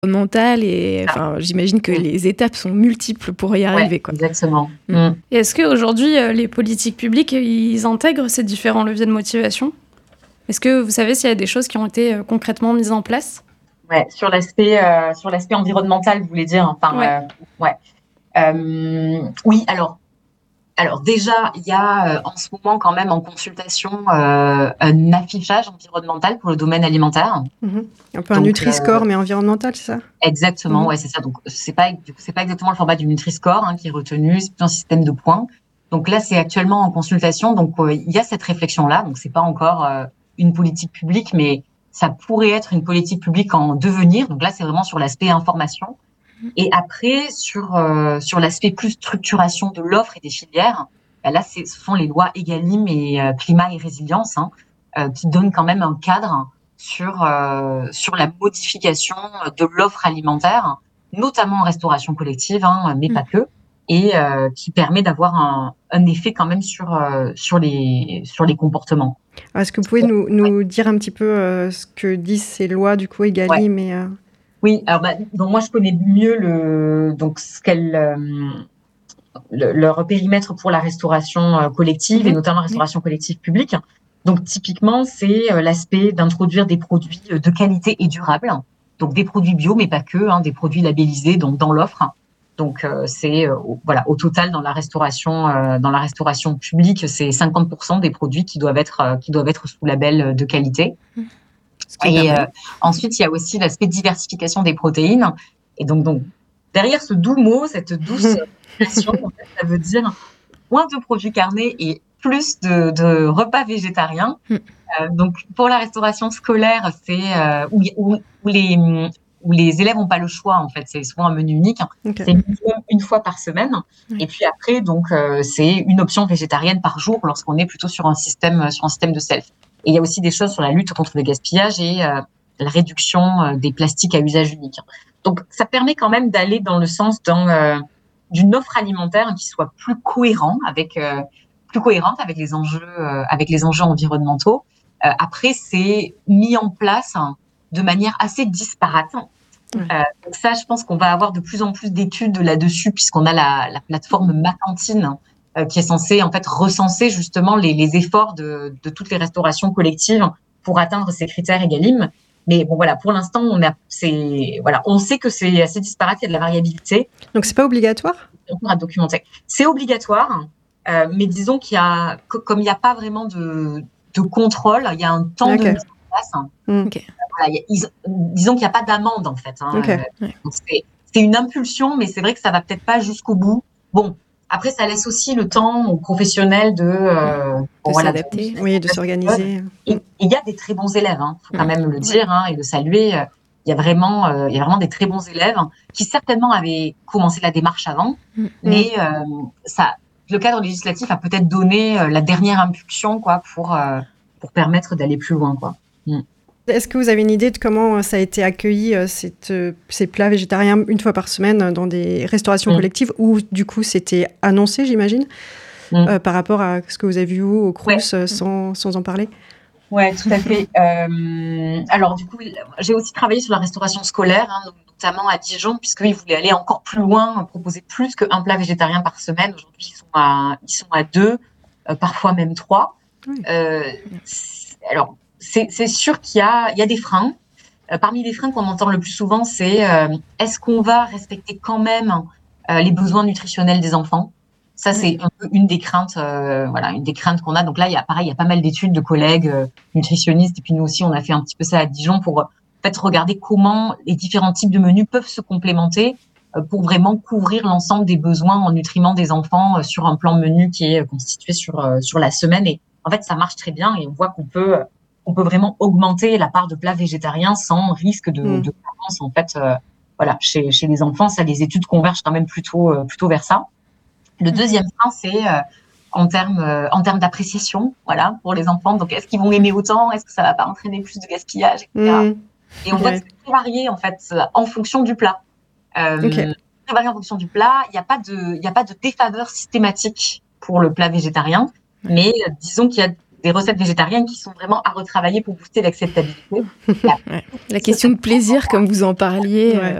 mental et enfin, j'imagine que les étapes sont multiples pour y arriver. Quoi. Exactement. Et est-ce qu'aujourd'hui, les politiques publiques, ils intègrent ces différents leviers de motivation ? Est-ce que vous savez s'il y a des choses qui ont été concrètement mises en place ? Ouais, sur l'aspect environnemental, vous voulez dire. Enfin, oui, alors déjà, il y a en ce moment quand même en consultation un affichage environnemental pour le domaine alimentaire. Un peu un Nutri-Score, mais environnemental, c'est ça ? Exactement, ouais, c'est ça. Donc c'est pas exactement le format du Nutri-Score qui est retenu, c'est plutôt un système de points. Donc là, c'est actuellement en consultation. Donc il y a cette réflexion-là. Donc c'est pas encore une politique publique, mais ça pourrait être une politique publique en devenir. Donc là, c'est vraiment sur l'aspect information. Et après, sur l'aspect plus structuration de l'offre et des filières, là, ce sont les lois Egalim et climat et résilience qui donnent quand même un cadre sur la modification de l'offre alimentaire, notamment en restauration collective, mais pas que, et qui permet d'avoir un effet quand même sur les comportements. Alors, est-ce que vous pouvez nous dire un petit peu ce que disent ces lois du coup Egalim et Oui, alors donc moi je connais mieux leur périmètre pour la restauration collective et notamment la restauration collective publique. Donc typiquement, c'est l'aspect d'introduire des produits de qualité et durable. Donc des produits bio, mais pas que, des produits labellisés donc dans l'offre. Donc c'est au total dans la restauration publique, c'est 50% des produits qui doivent être sous label de qualité. Et ensuite, il y a aussi l'aspect diversification des protéines. Et donc derrière ce doux mot, cette douce expression, en fait, ça veut dire moins de produits carnés et plus de repas végétariens. Donc pour la restauration scolaire, c'est où les élèves n'ont pas le choix, en fait. C'est souvent un menu unique. Okay. C'est minimum une fois par semaine. Et puis après, donc c'est une option végétarienne par jour lorsqu'on est plutôt sur un système de self. Et il y a aussi des choses sur la lutte contre le gaspillage et la réduction des plastiques à usage unique. Donc, ça permet quand même d'aller dans le sens d'une offre alimentaire qui soit plus cohérente avec les enjeux environnementaux. Après, c'est mis en place de manière assez disparate. Donc ça, je pense qu'on va avoir de plus en plus d'études là-dessus puisqu'on a la plateforme Ma Cantine qui est censée en fait recenser justement les efforts de toutes les restaurations collectives pour atteindre ces critères Egalim. Mais bon voilà, pour l'instant, on sait que c'est assez disparate, il y a de la variabilité. Donc c'est pas obligatoire ? On pourra documenter. C'est obligatoire, mais disons comme il n'y a pas vraiment de contrôle, il y a un temps de mise en place. Voilà, disons qu'il n'y a pas d'amende en fait. Donc c'est une impulsion, mais c'est vrai que ça va peut-être pas jusqu'au bout. Bon. Après, ça laisse aussi le temps aux professionnels de s'adapter, de s'organiser. Et il y a des très bons élèves, faut quand même le dire et le saluer. Il y a vraiment des très bons élèves qui certainement avaient commencé la démarche avant, mais le cadre législatif a peut-être donné la dernière impulsion pour permettre d'aller plus loin. Est-ce que vous avez une idée de comment ça a été accueilli, ces plats végétariens une fois par semaine dans des restaurations collectives où, du coup, c'était annoncé, j'imagine, par rapport à ce que vous avez vu, vous, au Crous, sans en parler ? Oui, tout à fait. Alors, du coup, j'ai aussi travaillé sur la restauration scolaire, notamment à Dijon, puisqu'ils voulaient aller encore plus loin, proposer plus qu'un plat végétarien par semaine. Aujourd'hui, ils sont à 2, parfois même 3. Alors, c'est sûr qu'il y a des freins. Parmi les freins qu'on entend le plus souvent, c'est est-ce qu'on va respecter quand même les besoins nutritionnels des enfants ? Ça, c'est un peu une des craintes qu'on a. Donc là, il y a pas mal d'études de collègues nutritionnistes. Et puis nous aussi, on a fait un petit peu ça à Dijon pour en fait regarder comment les différents types de menus peuvent se complémenter pour vraiment couvrir l'ensemble des besoins en nutriments des enfants sur un plan menu qui est constitué sur la semaine. Et en fait, ça marche très bien et on voit qu'on peut vraiment augmenter la part de plats végétariens sans risque de carence. En fait, chez les enfants, ça, les études convergent quand même plutôt vers ça. Le deuxième point, c'est en termes d'appréciation, pour les enfants. Donc, est-ce qu'ils vont aimer autant ? Est-ce que ça va pas entraîner plus de gaspillage, etc. Et on voit que c'est très varié, en fait, en fonction du plat. Très varié en fonction du plat. Il n'y a pas de défaveur systématique pour le plat végétarien. Mais disons qu'il y a des recettes végétariennes qui sont vraiment à retravailler pour booster l'acceptabilité. La question de plaisir, comme vous en parliez,